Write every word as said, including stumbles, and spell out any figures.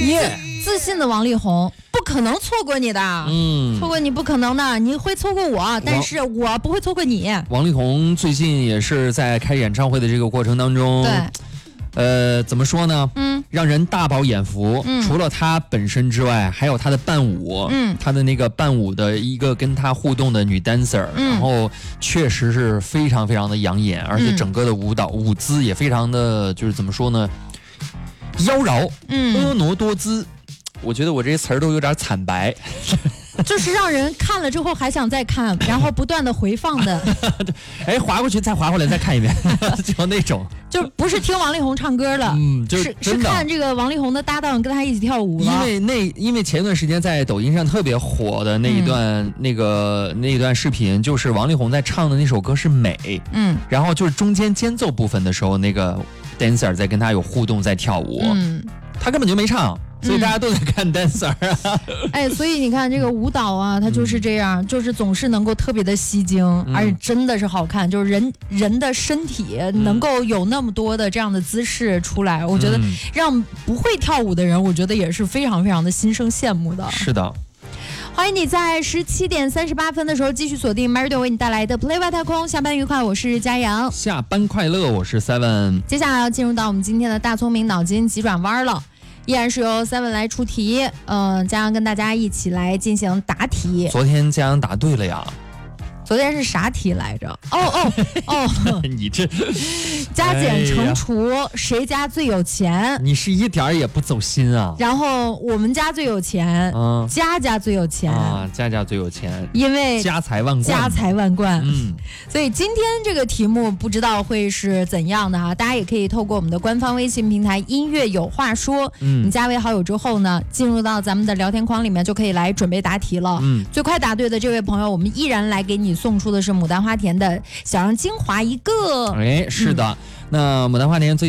耶、 yeah ，自信的王力宏不可能错过你的， 嗯， 错过你不可能的，你会错过我，但是我不会错过你。 王力宏最近也是在开演唱会的这个过程当中， 对。 呃，怎么说呢？ 嗯， 让人大饱眼福。嗯，除了他本身之外，还有他的伴舞。嗯，他的那个伴舞的一个跟他互动的女 dancer，、嗯、然后确实是非常非常的养眼，而且整个的舞蹈、嗯、舞姿也非常的，就是怎么说呢？妖娆，嗯，婀娜多姿。我觉得我这些词儿都有点惨白。 就是让人看了之后还想再看，然后不断的回放的。 哎，划过去再划回来再看一遍，就那种。 就不是听王力宏唱歌了， 嗯，就是是看这个王力宏的搭档跟他一起跳舞了。 因为那因为前段时间在抖音上特别火的那一段、嗯、那个那一段视频，就是王力宏在唱的那首歌是美，嗯，然后就是中间间奏部分的时候，那个 dancer 在跟他有互动在跳舞，嗯，他根本就没唱。所以大家都在看 dancer 啊、 嗯，哎，所以你看这个舞蹈啊，它就是这样，嗯、就是总是能够特别的吸睛、嗯，而且真的是好看，就是人人的身体能够有那么多的这样的姿势出来，嗯、我觉得让不会跳舞的人，我觉得也是非常非常的心生羡慕的。 是的。 欢迎你在十七点三十八分的时候继续锁定 Meridian 为你带来的 Play 外太空，下班愉快，我是佳阳， 下班快乐，我是 Seven。 接下来要进入到我们今天的大聪明脑筋急转弯了。依然是由 Seven 来出题，嗯、呃，将跟大家一起来进行答题。 昨天佳阳答对了呀。 昨天是啥题来着？哦哦哦！ 你这加减乘除、哎、谁家最有钱？ 你是一点也不走心啊！ 然后我们家最有钱，嗯，家家最有钱啊，家家最有钱， 因为家财万贯， 家财万贯。 嗯， 所以今天这个题目不知道会是怎样的哈，大家也可以透过我们的官方微信平台“音乐有话说”，嗯，你加为好友之后呢，进入到咱们的聊天框里面就可以来准备答题了。嗯，最快答对的这位朋友，我们依然来给你送出的是牡丹花田的小羊精华一个。 哎，是的，嗯、那牡丹花田最